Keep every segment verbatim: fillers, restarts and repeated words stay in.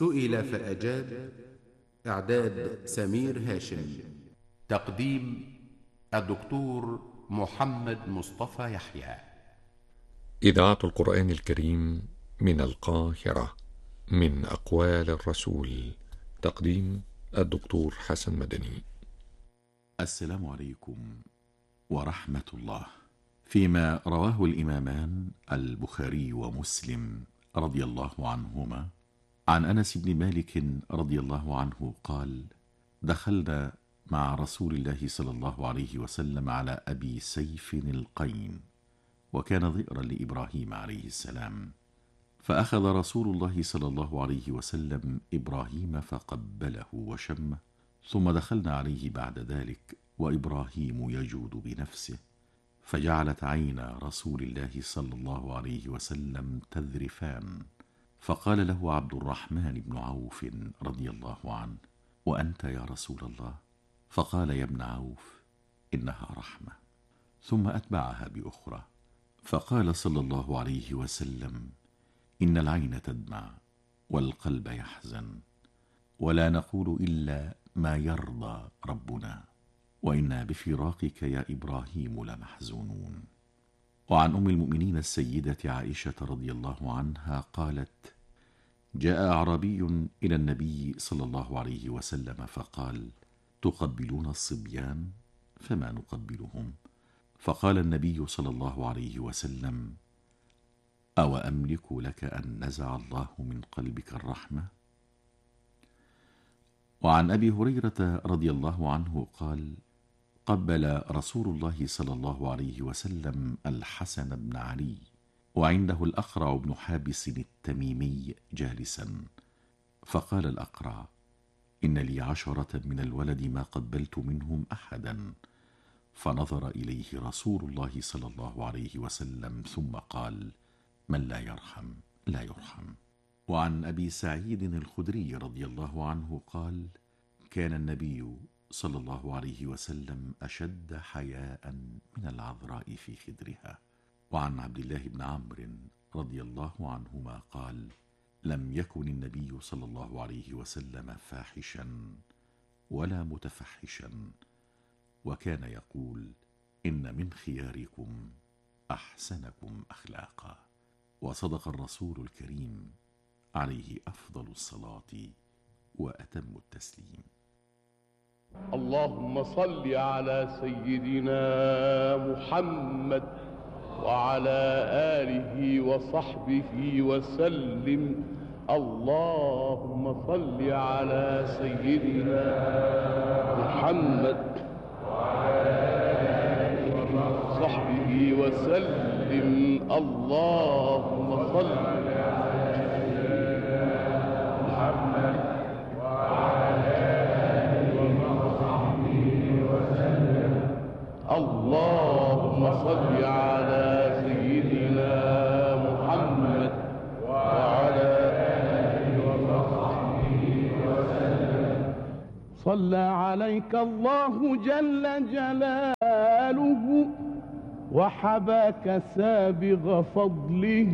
سئل فأجاب. إعداد سمير هاشم. تقديم الدكتور محمد مصطفى يحيى. إذاعة القرآن الكريم من القاهرة، من أقوال الرسول. تقديم الدكتور حسن مدني. السلام عليكم ورحمة الله. فيما رواه الإمامان البخاري ومسلم رضي الله عنهما عن أنس بن مالك رضي الله عنه قال: دخلنا مع رسول الله صلى الله عليه وسلم على أبي سيف القين، وكان ضئرا لإبراهيم عليه السلام، فأخذ رسول الله صلى الله عليه وسلم إبراهيم فقبله وشمه، ثم دخلنا عليه بعد ذلك وإبراهيم يجود بنفسه، فجعلت عينا رسول الله صلى الله عليه وسلم تذرفان، فقال له عبد الرحمن بن عوف رضي الله عنه: وأنت يا رسول الله؟ فقال: يا ابن عوف، إنها رحمة. ثم أتبعها بأخرى، فقال صلى الله عليه وسلم: إن العين تدمع والقلب يحزن، ولا نقول إلا ما يرضى ربنا، وإنا بفراقك يا إبراهيم لمحزونون. وعن أم المؤمنين السيدة عائشة رضي الله عنها قالت: جاء أعرابي إلى النبي صلى الله عليه وسلم فقال: تقبلون الصبيان؟ فما نقبلهم. فقال النبي صلى الله عليه وسلم: أو أملك لك أن نزع الله من قلبك الرحمة؟ وعن أبي هريرة رضي الله عنه قال: قبل رسول الله صلى الله عليه وسلم الحسن بن علي، وعنده الأقرع بن حابس التميمي جالسا، فقال الأقرع: إن لي عشرة من الولد ما قبلت منهم أحدا. فنظر إليه رسول الله صلى الله عليه وسلم ثم قال: من لا يرحم لا يرحم. وعن أبي سعيد الخدري رضي الله عنه قال: كان النبي صلى الله عليه وسلم أشد حياء من العذراء في خدرها. وعن عبد الله بن عمرو رضي الله عنهما قال: لم يكن النبي صلى الله عليه وسلم فاحشا ولا متفحشا، وكان يقول: إن من خياركم أحسنكم أخلاقا. وصدق الرسول الكريم عليه أفضل الصلاة وأتم التسليم. اللهم صل على سيدنا محمد وعلى آله وصحبه وسلم. اللهم صل على سيدنا محمد وعلى آله وصحبه وسلم. اللهم صل على سيدنا محمد وعلى آله وصحبه وسلم. اللهم صل على سيدنا محمد وعلى آله وصحبه وسلم. صلى عليك الله جل جلاله وحباك سابغ فضله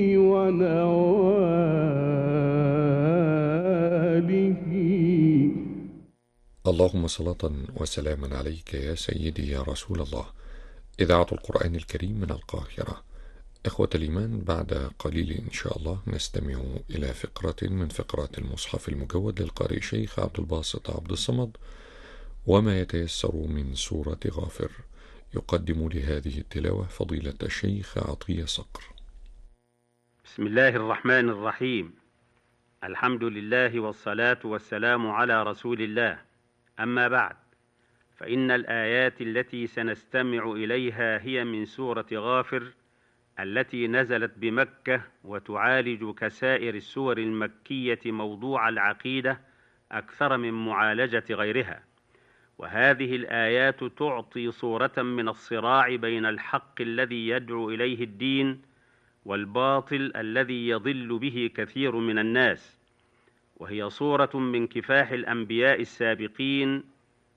ونواله. اللهم صلاة وسلاما عليك يا سيدي يا رسول الله. إذاعة القرآن الكريم من القاهرة. إخوة الإيمان، بعد قليل إن شاء الله نستمع إلى فقرة من فقرات المصحف المجود للقارئ شيخ عبد الباسط عبد الصمد، وما يتيسر من سورة غافر. يقدم لهذه التلاوة فضيلة الشيخ عطية صقر. بسم الله الرحمن الرحيم. الحمد لله والصلاة والسلام على رسول الله. أما بعد، فإن الآيات التي سنستمع إليها هي من سورة غافر التي نزلت بمكة، وتعالج كسائر السور المكية موضوع العقيدة أكثر من معالجة غيرها. وهذه الآيات تعطي صورة من الصراع بين الحق الذي يدعو إليه الدين والباطل الذي يضل به كثير من الناس، وهي صورة من كفاح الأنبياء السابقين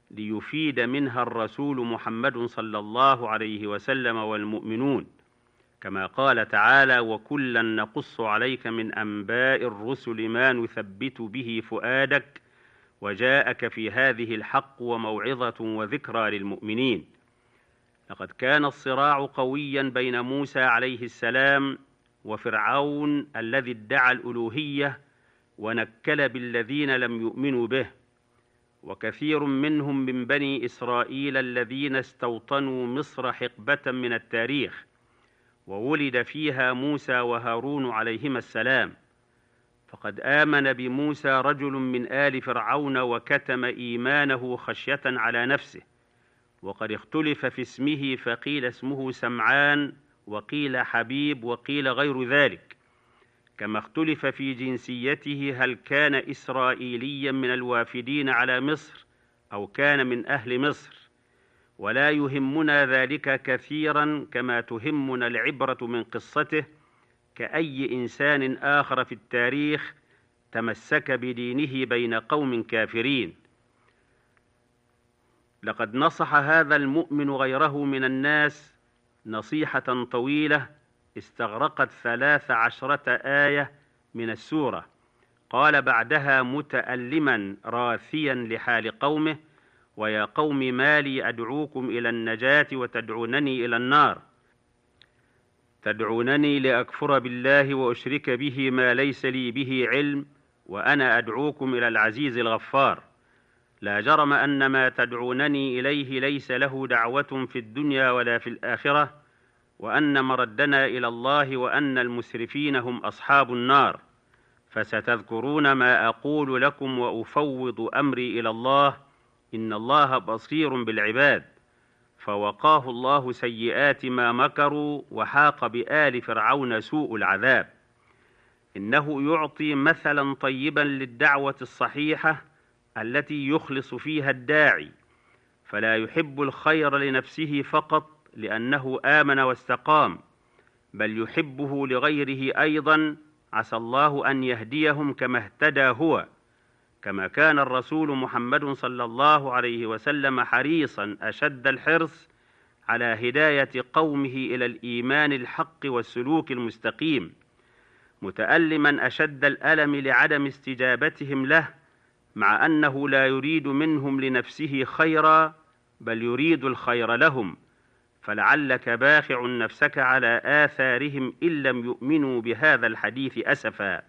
ليفيد منها الرسول محمد صلى الله عليه وسلم والمؤمنون، كما قال تعالى: وكلا نقص عليك من أنباء الرسل ما نثبت به فؤادك وجاءك في هذه الحق وموعظة وذكرى للمؤمنين. لقد كان الصراع قويا بين موسى عليه السلام وفرعون الذي ادعى الألوهية ونكل بالذين لم يؤمنوا به، وكثير منهم من بني إسرائيل الذين استوطنوا مصر حقبة من التاريخ، وولد فيها موسى وهارون عليهما السلام. فقد آمن بموسى رجل من آل فرعون وكتم إيمانه خشية على نفسه، وقد اختلف في اسمه، فقيل اسمه سمعان وقيل حبيب وقيل غير ذلك، كما اختلف في جنسيته، هل كان إسرائيليا من الوافدين على مصر أو كان من أهل مصر، ولا يهمنا ذلك كثيرا كما تهمنا العبرة من قصته كأي إنسان آخر في التاريخ تمسك بدينه بين قوم كافرين. لقد نصح هذا المؤمن غيره من الناس نصيحة طويلة استغرقت ثلاث عشرة آية من السورة. قال بعدها متألما راثيا لحال قومه: ويا قوم ما لي أدعوكم إلى النجاة وتدعونني إلى النار، تدعونني لأكفر بالله وأشرك به ما ليس لي به علم وأنا أدعوكم إلى العزيز الغفار. لا جرم أن ما تدعونني إليه ليس له دعوة في الدنيا ولا في الآخرة، وأن مردنا إلى الله، وأن المسرفين هم أصحاب النار. فستذكرون ما أقول لكم وأفوض أمري إلى الله، إن الله بصير بالعباد. فوقاه الله سيئات ما مكروا، وحاق بآل فرعون سوء العذاب. إنه يعطي مثلا طيبا للدعوة الصحيحة التي يخلص فيها الداعي، فلا يحب الخير لنفسه فقط لأنه آمن واستقام، بل يحبه لغيره أيضا، عسى الله أن يهديهم كما اهتدى هو، كما كان الرسول محمد صلى الله عليه وسلم حريصا أشد الحرص على هداية قومه إلى الإيمان الحق والسلوك المستقيم، متألما أشد الألم لعدم استجابتهم له، مع أنه لا يريد منهم لنفسه خيرا، بل يريد الخير لهم. فلعلك باخع نفسك على آثارهم إن لم يؤمنوا بهذا الحديث أسفا.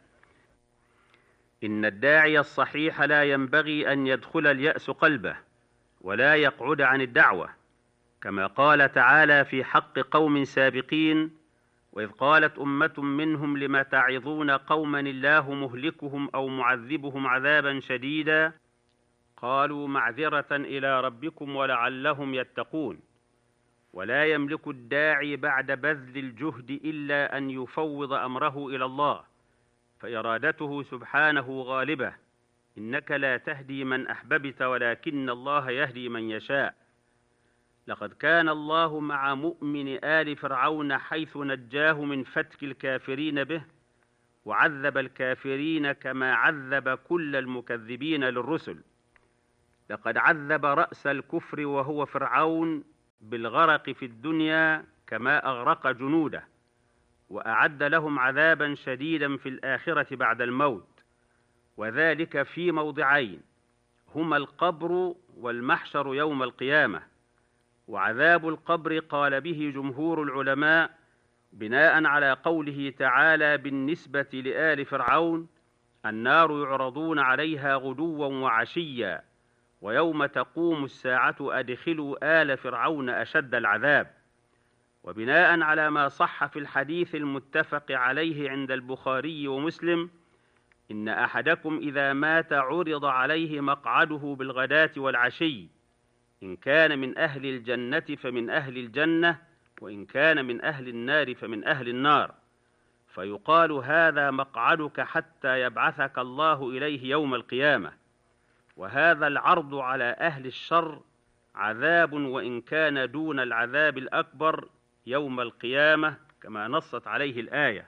إن الداعي الصحيح لا ينبغي أن يدخل اليأس قلبه ولا يقعد عن الدعوة، كما قال تعالى في حق قوم سابقين: وإذ قالت أمة منهم لم تعظون قوما الله مهلكهم أو معذبهم عذابا شديدا قالوا معذرة إلى ربكم ولعلهم يتقون. ولا يملك الداعي بعد بذل الجهد إلا أن يفوض أمره إلى الله، فإرادته سبحانه غالبة: إنك لا تهدي من أحببت ولكن الله يهدي من يشاء. لقد كان الله مع مؤمن آل فرعون حيث نجاه من فتك الكافرين به، وعذب الكافرين كما عذب كل المكذبين للرسل. لقد عذب رأس الكفر وهو فرعون بالغرق في الدنيا كما أغرق جنوده، وأعد لهم عذابا شديدا في الآخرة بعد الموت، وذلك في موضعين هما القبر والمحشر يوم القيامة. وعذاب القبر قال به جمهور العلماء بناء على قوله تعالى بالنسبة لآل فرعون: النار يعرضون عليها غدوا وعشيا ويوم تقوم الساعة أدخلوا آل فرعون أشد العذاب. وبناء على ما صح في الحديث المتفق عليه عند البخاري ومسلم: إن أحدكم إذا مات عرض عليه مقعده بالغداة والعشي، إن كان من أهل الجنة فمن أهل الجنة، وإن كان من أهل النار فمن أهل النار، فيقال هذا مقعدك حتى يبعثك الله إليه يوم القيامة. وهذا العرض على أهل الشر عذاب وإن كان دون العذاب الأكبر يوم القيامة، كما نصت عليه الآية.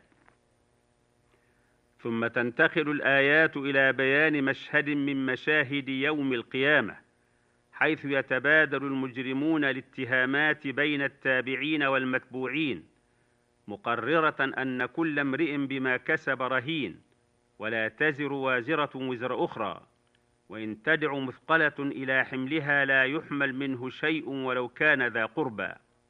ثم تنتقل الآيات إلى بيان مشهد من مشاهد يوم القيامة، حيث يتبادل المجرمون الاتهامات بين التابعين والمتبوعين، مقررة أن كل امرئ بما كسب رهين، ولا تزر وازرة وزر أخرى، وإن تدع مثقلة إلى حملها لا يحمل منه شيء ولو كان ذا قربى.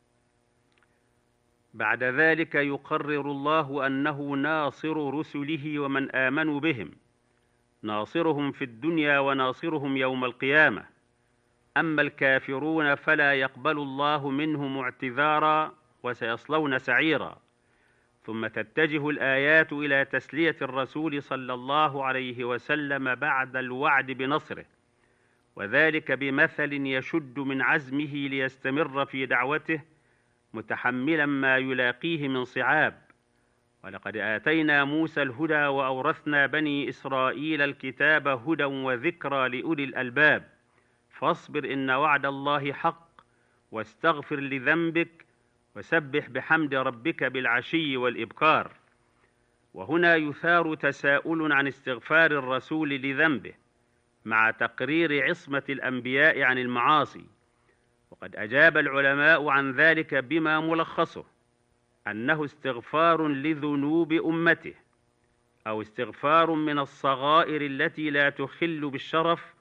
بعد ذلك يقرر الله أنه ناصر رسله ومن آمنوا بهم، ناصرهم في الدنيا وناصرهم يوم القيامة. أما الكافرون فلا يقبل الله منهم اعتذارا وسيصلون سعيرا. ثم تتجه الآيات إلى تسلية الرسول صلى الله عليه وسلم بعد الوعد بنصره، وذلك بمثل يشد من عزمه ليستمر في دعوته متحملا ما يلاقيه من صعاب. ولقد آتينا موسى الهدى وأورثنا بني إسرائيل الكتاب هدى وذكرى لأولي الألباب، فاصبر إن وعد الله حق، واستغفر لذنبك، وسبح بحمد ربك بالعشي والإبكار. وهنا يثار تساؤل عن استغفار الرسول لذنبه مع تقرير عصمة الأنبياء عن المعاصي، وقد أجاب العلماء عن ذلك بما ملخصه أنه استغفار لذنوب أمته، أو استغفار من الصغائر التي لا تخل بالشرف،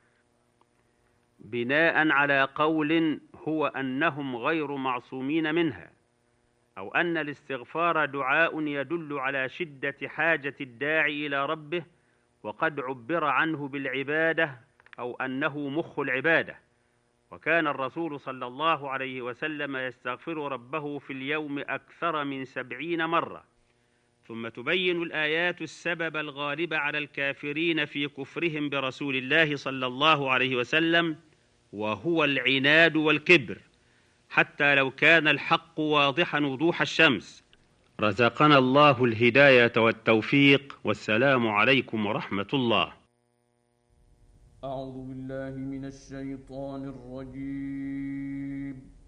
بناء على قول هو أنهم غير معصومين منها، أو أن الاستغفار دعاء يدل على شدة حاجة الداعي إلى ربه، وقد عبر عنه بالعبادة أو أنه مخ العبادة. وكان الرسول صلى الله عليه وسلم يستغفر ربه في اليوم أكثر من سبعين مرة. ثم تبين الآيات السبب الغالب على الكافرين في كفرهم برسول الله صلى الله عليه وسلم، وهو العناد والكبر، حتى لو كان الحق واضحا وضوح الشمس. رزقنا الله الهداية والتوفيق، والسلام عليكم ورحمة الله. أعوذ بالله من الشيطان الرجيم.